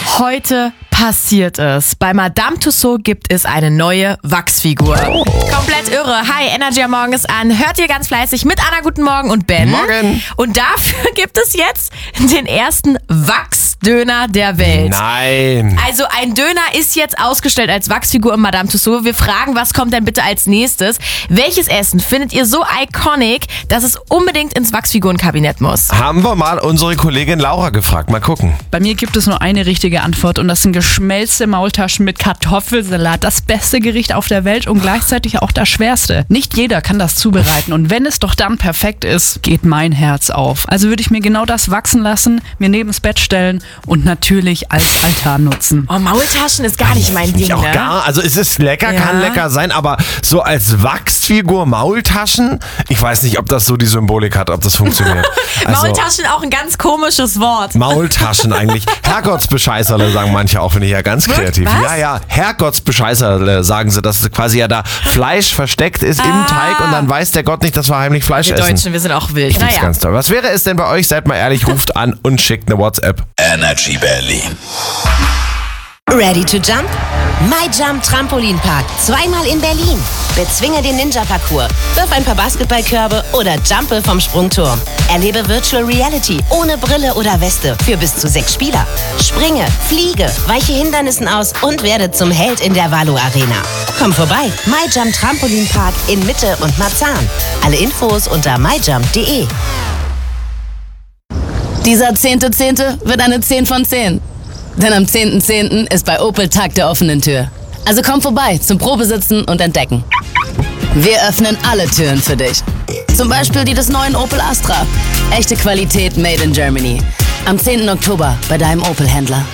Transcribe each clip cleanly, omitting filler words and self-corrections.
Heute passiert es. Bei Madame Tussauds gibt es eine neue Wachsfigur. Komplett irre. Hi, Energy am Morgen ist an. Hört ihr ganz fleißig mit Anna, guten Morgen und Ben. Morgen. Und dafür gibt es jetzt den ersten Wachsdöner der Welt. Nein. Also ein Döner ist jetzt ausgestellt als Wachsfigur im Madame Tussauds. Wir fragen, was kommt denn bitte als nächstes? Welches Essen findet ihr so iconic, dass es unbedingt ins Wachsfigurenkabinett muss? Haben wir mal unsere Kollegin Laura gefragt. Mal gucken. Bei mir gibt es nur eine richtige Antwort und das sind geschmelzte Maultaschen mit Kartoffelsalat. Das beste Gericht auf der Welt und gleichzeitig auch das schwerste. Nicht jeder kann das zubereiten und wenn es doch dann perfekt ist, geht mein Herz auf. Also würde ich mir genau das wachsen lassen, mir neben's Bett stellen und natürlich als Altar nutzen. Oh, Maultaschen ist gar nicht mein Ding, Auch ne? gar, also es ist lecker, Ja. kann lecker sein, aber so als Wachsfigur Maultaschen, ich weiß nicht, ob das so die Symbolik hat, ob das funktioniert. Also, Maultaschen auch ein ganz komisches Wort. Maultaschen eigentlich. Herrgottsbescheißerle sagen manche auch, finde ich ja ganz kreativ. Was? Ja, Herrgottsbescheißerle sagen sie, dass quasi ja da Fleisch versteckt ist im Teig und dann weiß der Gott nicht, dass wir heimlich Fleisch Wir essen. Deutschen, wir sind auch wild. Ich find's Naja. ganz toll. Was wäre es denn bei euch? Seid mal ehrlich, ruft an und schickt eine WhatsApp. Energy Berlin. Ready to jump? My Jump Trampolinpark. Zweimal in Berlin. Bezwinge den Ninja-Parcours. Wirf ein paar Basketballkörbe oder jumpe vom Sprungturm. Erlebe Virtual Reality ohne Brille oder Weste für bis zu 6 Spieler. Springe, fliege, weiche Hindernissen aus und werde zum Held in der Valo Arena. Komm vorbei. My Jump Trampolinpark in Mitte und Marzahn. Alle Infos unter myjump.de. Dieser 10.10. wird eine 10 von 10. Denn am 10.10. ist bei Opel Tag der offenen Tür. Also komm vorbei zum Probesitzen und entdecken. Wir öffnen alle Türen für dich. Zum Beispiel die des neuen Opel Astra. Echte Qualität made in Germany. Am 10. Oktober bei deinem Opel-Händler.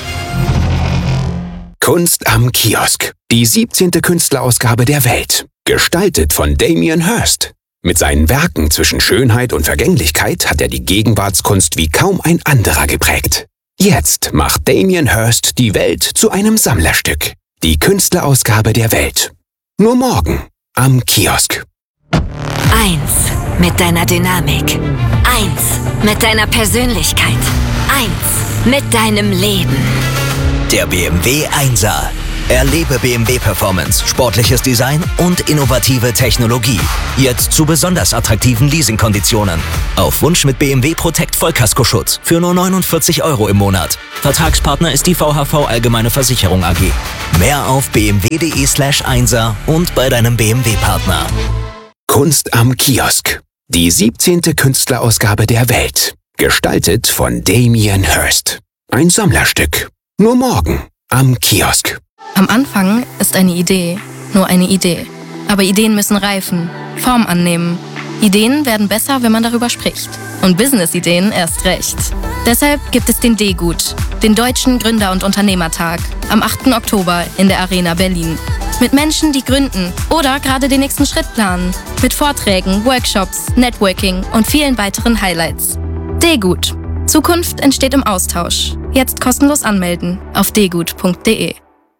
Kunst am Kiosk. Die 17. Künstlerausgabe der Welt. Gestaltet von Damien Hirst. Mit seinen Werken zwischen Schönheit und Vergänglichkeit hat er die Gegenwartskunst wie kaum ein anderer geprägt. Jetzt macht Damien Hirst die Welt zu einem Sammlerstück. Die Künstlerausgabe der Welt. Nur morgen am Kiosk. 1 mit deiner Dynamik. 1 mit deiner Persönlichkeit. 1 mit deinem Leben. Der BMW 1er. Erlebe BMW Performance, sportliches Design und innovative Technologie. Jetzt zu besonders attraktiven Leasingkonditionen. Auf Wunsch mit BMW Protect Vollkaskoschutz für nur 49 € im Monat. Vertragspartner ist die VHV Allgemeine Versicherung AG. Mehr auf bmw.de/1er und bei deinem BMW-Partner. Kunst am Kiosk. Die 17. Künstlerausgabe der Welt. Gestaltet von Damien Hirst. Ein Sammlerstück. Nur morgen am Kiosk. Am Anfang ist eine Idee nur eine Idee. Aber Ideen müssen reifen, Form annehmen. Ideen werden besser, wenn man darüber spricht. Und Business-Ideen erst recht. Deshalb gibt es den D-Gut, den Deutschen Gründer- und Unternehmertag, am 8. Oktober in der Arena Berlin. Mit Menschen, die gründen oder gerade den nächsten Schritt planen. Mit Vorträgen, Workshops, Networking und vielen weiteren Highlights. D-Gut. Zukunft entsteht im Austausch. Jetzt kostenlos anmelden auf dgut.de.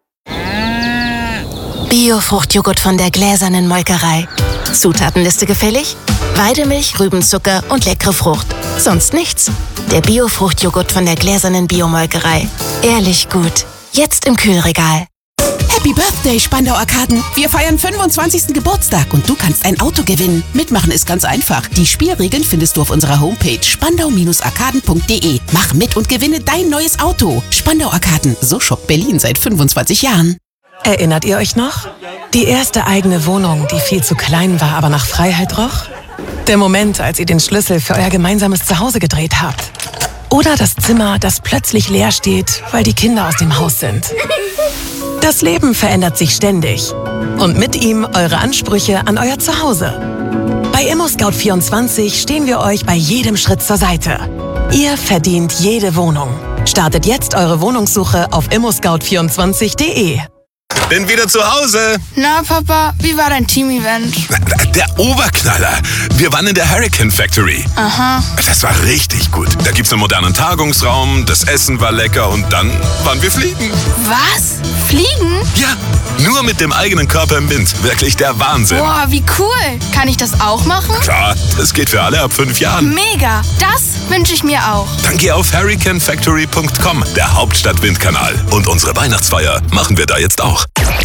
Bio-Fruchtjoghurt von der gläsernen Molkerei. Zutatenliste gefällig? Weidemilch, Rübenzucker und leckere Frucht. Sonst nichts. Der Bio-Fruchtjoghurt von der gläsernen Biomolkerei. Ehrlich gut. Jetzt im Kühlregal. Happy Birthday, Spandau Arkaden. Wir feiern 25. Geburtstag und du kannst ein Auto gewinnen. Mitmachen ist ganz einfach. Die Spielregeln findest du auf unserer Homepage spandau-arkaden.de. Mach mit und gewinne dein neues Auto. Spandau Arkaden, so schockt Berlin seit 25 Jahren. Erinnert ihr euch noch? Die erste eigene Wohnung, die viel zu klein war, aber nach Freiheit roch? Der Moment, als ihr den Schlüssel für euer gemeinsames Zuhause gedreht habt. Oder das Zimmer, das plötzlich leer steht, weil die Kinder aus dem Haus sind. Das Leben verändert sich ständig. Und mit ihm eure Ansprüche an euer Zuhause. Bei ImmoScout24 stehen wir euch bei jedem Schritt zur Seite. Ihr verdient jede Wohnung. Startet jetzt eure Wohnungssuche auf immoscout24.de. bin wieder zu Hause. Na, Papa, wie war dein Team-Event? Der Oberknaller. Wir waren in der Hurricane Factory. Aha. Das war richtig gut. Da gibt's einen modernen Tagungsraum, das Essen war lecker und dann waren wir fliegen. Was? Fliegen? Ja, nur mit dem eigenen Körper im Wind. Wirklich der Wahnsinn. Boah, wie cool. Kann ich das auch machen? Klar, das geht für alle ab 5 Jahren. Mega. Das wünsche ich mir auch. Dann geh auf hurricanefactory.com, der Hauptstadt-Windkanal. Und unsere Weihnachtsfeier machen wir da jetzt auch.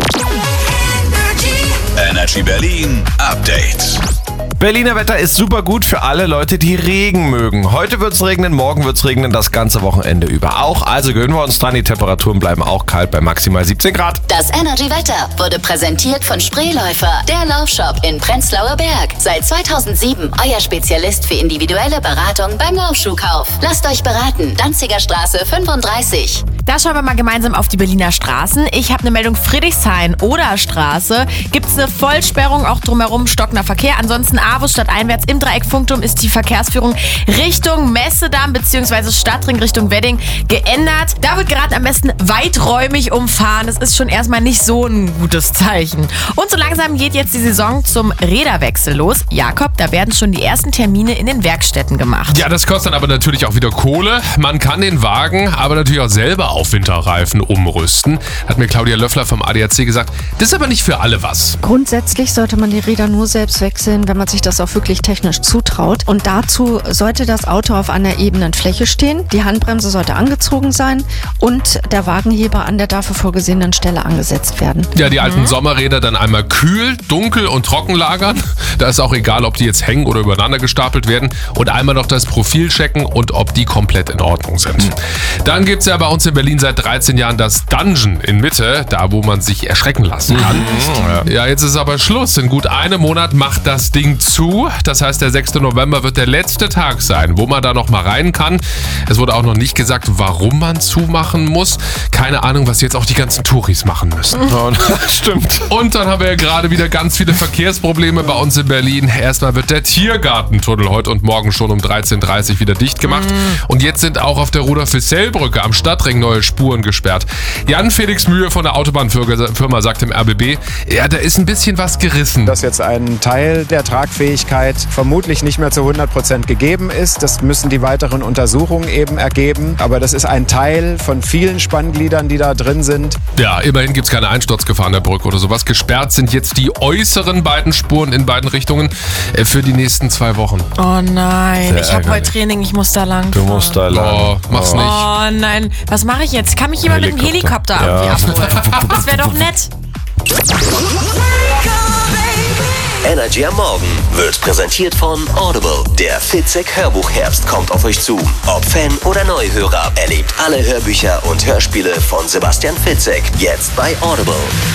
Energy Berlin Update. Berliner Wetter ist super gut für alle Leute, die Regen mögen. Heute wird's regnen, morgen wird's regnen, das ganze Wochenende über auch. Also gewöhnen wir uns dran, die Temperaturen bleiben auch kalt bei maximal 17 Grad. Das Energy Wetter wurde präsentiert von Spreeläufer, der Laufshop in Prenzlauer Berg. Seit 2007 euer Spezialist für individuelle Beratung beim Laufschuhkauf. Lasst euch beraten, Danziger Straße 35. Da schauen wir mal gemeinsam auf die Berliner Straßen. Ich habe eine Meldung: Friedrichshain-Oder-Straße. Gibt es eine Vollsperrung, auch drumherum stockender Verkehr. Ansonsten Avus stadteinwärts im Dreieck Funkturm ist die Verkehrsführung Richtung Messedamm bzw. Stadtring Richtung Wedding geändert. Da wird gerade am besten weiträumig umfahren. Das ist schon erstmal nicht so ein gutes Zeichen. Und so langsam geht jetzt die Saison zum Räderwechsel los. Jakob, da werden schon die ersten Termine in den Werkstätten gemacht. Ja, das kostet dann aber natürlich auch wieder Kohle. Man kann den Wagen aber natürlich auch selber auf Winterreifen umrüsten. Hat mir Claudia Löffler vom ADAC gesagt. Das ist aber nicht für alle was. Grundsätzlich sollte man die Räder nur selbst wechseln, wenn man sich das auch wirklich technisch zutraut. Und dazu sollte das Auto auf einer ebenen Fläche stehen. Die Handbremse sollte angezogen sein und der Wagenheber an der dafür vorgesehenen Stelle angesetzt werden. Ja, die alten Sommerräder dann einmal kühl, dunkel und trocken lagern. Da ist auch egal, ob die jetzt hängen oder übereinander gestapelt werden. Und einmal noch das Profil checken und ob die komplett in Ordnung sind. Dann gibt es ja bei uns in Berlin seit 13 Jahren das Dungeon in Mitte, da wo man sich erschrecken lassen kann. Ja, jetzt ist aber Schluss. In gut einem Monat macht das Ding zu. Das heißt, der 6. November wird der letzte Tag sein, wo man da noch mal rein kann. Es wurde auch noch nicht gesagt, warum man zumachen muss. Keine Ahnung, was jetzt auch die ganzen Touris machen müssen. Stimmt. Und dann haben wir ja gerade wieder ganz viele Verkehrsprobleme bei uns in Berlin. Erstmal wird der Tiergartentunnel heute und morgen schon um 13:30 Uhr wieder dicht gemacht. Und jetzt sind auch auf der Rudolf-Hissell-Brücke am Stadtring neue Spuren gesperrt. Jan Felix Mühe von der Autobahnfirma sagt im RBB, ja, da ist ein bisschen was gerissen. Dass jetzt ein Teil der Tragfähigkeit vermutlich nicht mehr zu 100% gegeben ist, das müssen die weiteren Untersuchungen eben ergeben. Aber das ist ein Teil von vielen Spanngliedern, die da drin sind. Ja, immerhin gibt es keine Einsturzgefahr an der Brücke oder sowas. Gesperrt sind jetzt die äußeren beiden Spuren in beiden Richtungen für die nächsten 2 Wochen. Oh nein, ich habe heute Training, ich muss da lang. Du musst da lang. Oh, mach's nicht. Oh nein, was mache ich jetzt? Kann mich jemand mit dem Helikopter irgendwie abholen? Das wäre doch nett. Energy am Morgen wird präsentiert von Audible. Der Fitzek-Hörbuch-Herbst kommt auf euch zu. Ob Fan oder Neuhörer, erlebt alle Hörbücher und Hörspiele von Sebastian Fitzek jetzt bei Audible.